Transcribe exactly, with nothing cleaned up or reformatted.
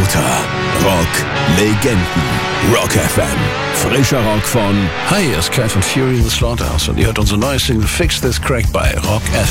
Schlager, Rock, Legenden, Rock F M. Frischer Rock von... Hi, hier ist Kai von Fury in the Slaughterhouse und ihr hört unsere neue Single Fix This Crack bei Rock F M.